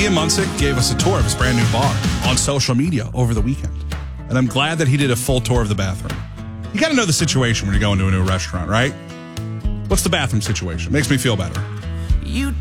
Ian Munsick gave us a tour of his brand new bar on social media over the weekend. And I'm glad that he did a full tour of the bathroom. You got to know the situation when you go into a new restaurant, right? What's the bathroom situation? Makes me feel better. You